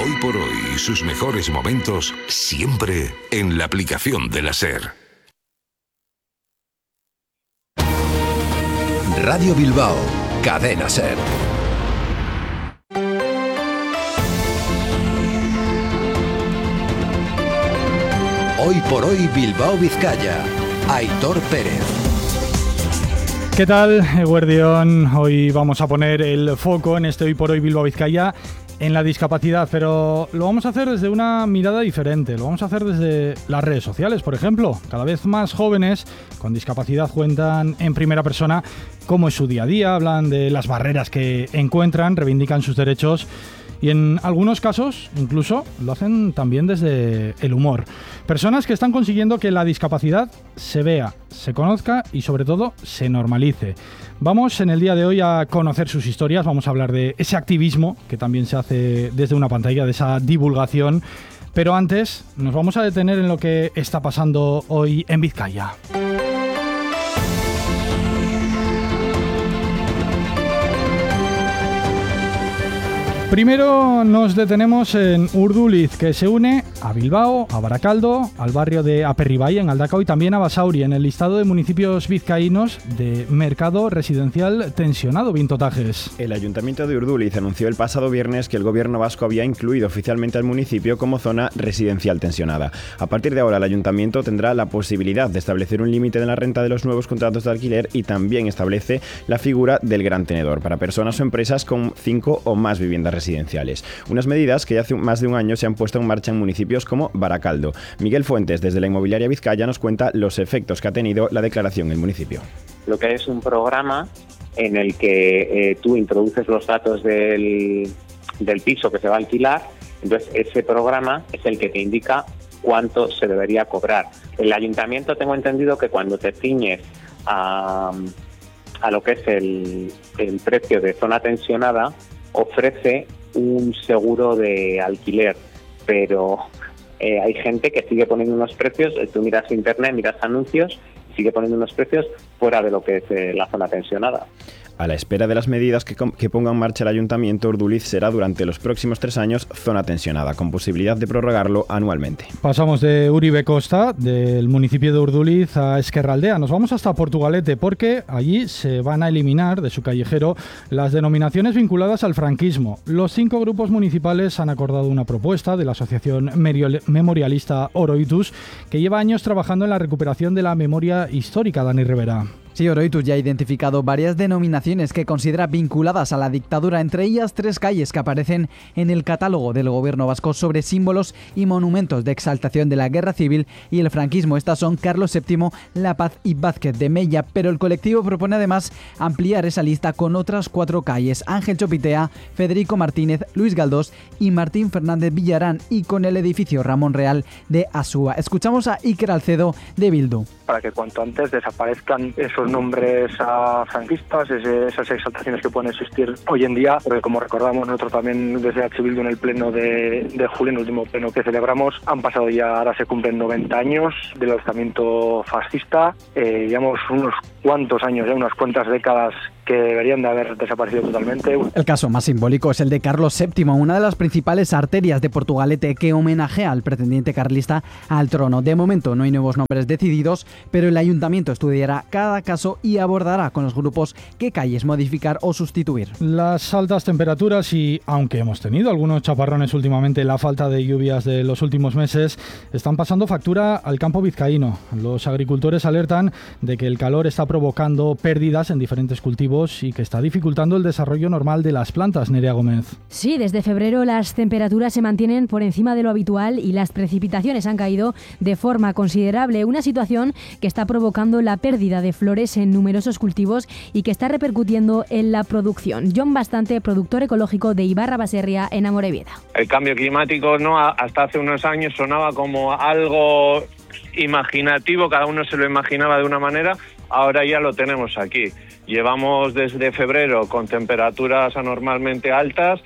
Hoy por hoy, sus mejores momentos siempre en la aplicación de la SER. Radio Bilbao, Cadena SER. Hoy por hoy Bilbao Vizcaya, Aitor Pérez. ¿Qué tal, Eguerdión? Hoy vamos a poner el foco en este Hoy por hoy Bilbao Vizcaya en la discapacidad, pero lo vamos a hacer desde una mirada diferente. Lo vamos a hacer desde las redes sociales, por ejemplo. Cada vez más jóvenes con discapacidad cuentan en primera persona cómo es su día a día, hablan de las barreras que encuentran, reivindican sus derechos y en algunos casos incluso lo hacen también desde el humor. Personas que están consiguiendo que la discapacidad se vea, se conozca y sobre todo se normalice. Vamos en el día de hoy a conocer sus historias, vamos a hablar de ese activismo que también se hace desde una pantalla, de esa divulgación, pero antes nos vamos a detener en lo que está pasando hoy en Vizcaya. Primero nos detenemos en Urduliz, que se une a Bilbao, a Barakaldo, al barrio de Aperribai en Galdakao y también a Basauri, en el listado de municipios vizcaínos de mercado residencial tensionado. Vintotajes. El Ayuntamiento de Urduliz anunció el pasado viernes que el gobierno vasco había incluido oficialmente al municipio como zona residencial tensionada. A partir de ahora, el Ayuntamiento tendrá la posibilidad de establecer un límite de la renta de los nuevos contratos de alquiler y también establece la figura del gran tenedor para personas o empresas con 5 o más viviendas residenciales. Unas medidas que ya hace más de un año se han puesto en marcha en municipios como Barakaldo. Miguel Fuentes, desde la inmobiliaria Vizcaya, nos cuenta los efectos que ha tenido la declaración en el municipio. Lo que es un programa en el que tú introduces los datos del piso que se va a alquilar, entonces ese programa es el que te indica cuánto se debería cobrar. El ayuntamiento, tengo entendido que cuando te ciñes a lo que es el precio de zona tensionada, ofrece un seguro de alquiler, pero hay gente que sigue poniendo unos precios. Tú miras internet, miras anuncios, sigue poniendo unos precios fuera de lo que es la zona tensionada. A la espera de las medidas que ponga en marcha el Ayuntamiento, Urduliz será durante los próximos 3 años zona tensionada, con posibilidad de prorrogarlo anualmente. Pasamos de Uribe Costa, del municipio de Urduliz, a Esquerraldea. Nos vamos hasta Portugalete, porque allí se van a eliminar de su callejero las denominaciones vinculadas al franquismo. Los 5 grupos municipales han acordado una propuesta de la asociación memorialista Oroitus, que lleva años trabajando en la recuperación de la memoria histórica. Dani Rivera. Sí, Oroitus ya ha identificado varias denominaciones que considera vinculadas a la dictadura, entre ellas 3 calles que aparecen en el catálogo del gobierno vasco sobre símbolos y monumentos de exaltación de la guerra civil y el franquismo. Estas son Carlos VII, La Paz y Vázquez de Mella, pero el colectivo propone además ampliar esa lista con otras 4 calles: Ángel Chopitea, Federico Martínez, Luis Galdós y Martín Fernández Villarán, y con el edificio Ramón Real de Asúa. Escuchamos a Iker Alcedo de Bildu. Para que cuanto antes desaparezcan esos nombres franquistas, esas exaltaciones que pueden existir hoy en día, porque como recordamos nosotros también desde H. Bildu en el pleno de julio, en el último pleno que celebramos, han pasado ya, ahora se cumplen 90 años del alzamiento fascista, llevamos unos cuantos años, unas cuantas décadas que deberían de haber desaparecido totalmente. El caso más simbólico es el de Carlos VII, una de las principales arterias de Portugalete que homenajea al pretendiente carlista al trono. De momento no hay nuevos nombres decididos, pero el ayuntamiento estudiará cada caso y abordará con los grupos qué calles modificar o sustituir. Las altas temperaturas y, aunque hemos tenido algunos chaparrones últimamente, la falta de lluvias de los últimos meses están pasando factura al campo vizcaíno. Los agricultores alertan de que el calor está provocando pérdidas en diferentes cultivos y que está dificultando el desarrollo normal de las plantas. Nerea Gómez. Sí, desde febrero las temperaturas se mantienen por encima de lo habitual y las precipitaciones han caído de forma considerable, una situación que está provocando la pérdida de flores en numerosos cultivos y que está repercutiendo en la producción. Jon Bastante, productor ecológico de Ibarra Baserria en Amorebieta. El cambio climático hasta hace unos años sonaba como algo imaginativo, cada uno se lo imaginaba de una manera, ahora ya lo tenemos aquí. Llevamos desde febrero con temperaturas anormalmente altas,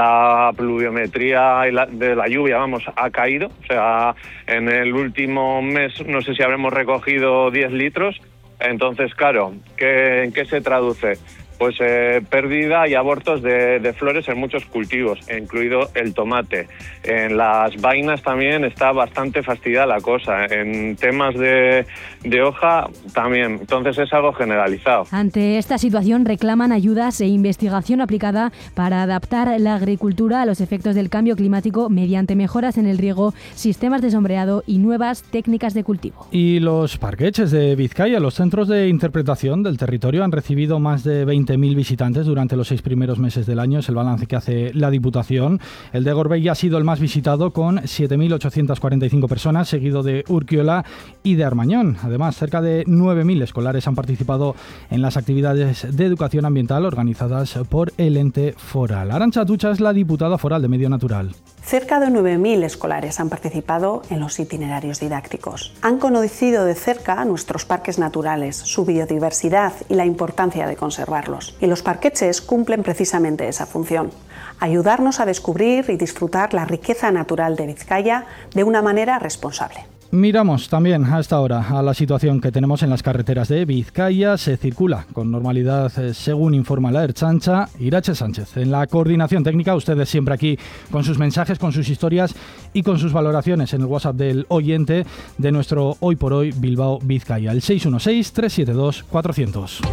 la pluviometría de la lluvia, ha caído. O sea, en el último mes no sé si habremos recogido 10 litros. Entonces, claro, ¿en qué se traduce? pues pérdida y abortos de flores en muchos cultivos, incluido el tomate. En las vainas también está bastante fastidiada la cosa. En temas de hoja también. Entonces es algo generalizado. Ante esta situación reclaman ayudas e investigación aplicada para adaptar la agricultura a los efectos del cambio climático mediante mejoras en el riego, sistemas de sombreado y nuevas técnicas de cultivo. Y los parqueches de Vizcaya, los centros de interpretación del territorio, han recibido más de 20.000 visitantes durante los 6 primeros meses del año. Es el balance que hace la Diputación. El de Gorbella ha sido el más visitado, con 7.845 personas, seguido de Urquiola y de Armañón. Además, cerca de 9.000 escolares han participado en las actividades de educación ambiental organizadas por el ente foral. Arantxa Atutxa es la diputada foral de Medio Natural. Cerca de 9.000 escolares han participado en los itinerarios didácticos. Han conocido de cerca nuestros parques naturales, su biodiversidad y la importancia de conservarlos. Y los parqueches cumplen precisamente esa función: ayudarnos a descubrir y disfrutar la riqueza natural de Vizcaya de una manera responsable. Miramos también a esta hora a la situación que tenemos en las carreteras de Vizcaya. Se circula con normalidad, según informa la Ertzaintza. Irache Sánchez en la coordinación técnica. Ustedes siempre aquí con sus mensajes, con sus historias y con sus valoraciones en el WhatsApp del oyente de nuestro Hoy por Hoy Bilbao Vizcaya, el 616-372-400.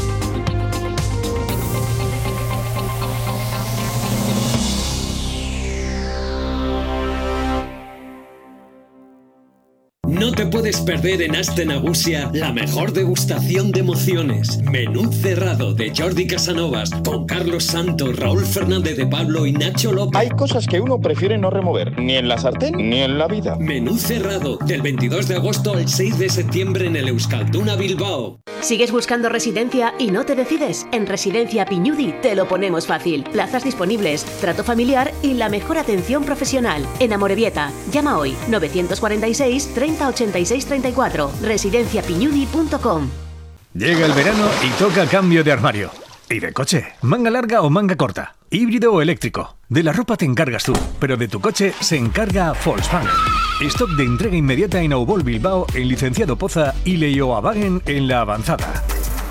No te puedes perder en Aste Nagusia la mejor degustación de emociones. Menú cerrado de Jordi Casanovas con Carlos Santos, Raúl Fernández de Pablo y Nacho López. Hay cosas que uno prefiere no remover, ni en la sartén ni en la vida. Menú cerrado del 22 de agosto al 6 de septiembre en el Euskalduna Bilbao. ¿Sigues buscando residencia y no te decides? En Residencia Piñudi te lo ponemos fácil. Plazas disponibles, trato familiar y la mejor atención profesional. En Amorebieta, llama hoy 946 30 86 34, residenciapiñudi.com. Llega el verano y toca cambio de armario. ¿Y de coche? ¿Manga larga o manga corta? ¿Híbrido o eléctrico? De la ropa te encargas tú, pero de tu coche se encarga Volkswagen. Stock de entrega inmediata en Aubol Bilbao, en Licenciado Poza y Leioawagen en La Avanzada.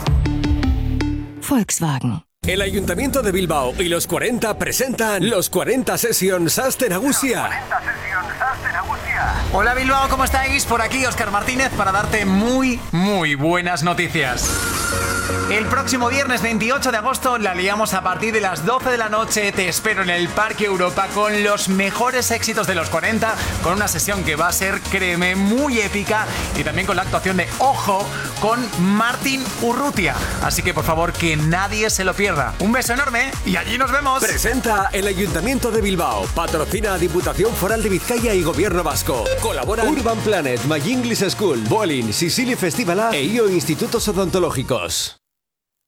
Volkswagen. El Ayuntamiento de Bilbao y los 40 presentan los 40 Sessions Aste Nagusia. Hola Bilbao, ¿cómo estáis? Por aquí Óscar Martínez para darte muy buenas noticias. El próximo viernes 28 de agosto la liamos a partir de las 12 de la noche. Te espero en el Parque Europa con los mejores éxitos de los 40, con una sesión que va a ser, créeme, muy épica, y también con la actuación de Ojo con Martin Urrutia. Así que por favor que nadie se lo pierda. Un beso enorme y allí nos vemos. Presenta el Ayuntamiento de Bilbao. Patrocina Diputación Foral de Vizcaya y Gobierno Vasco. Colabora Urban Planet, My English School, Bolin, Sicily Festivala e IO Institutos Odontológicos.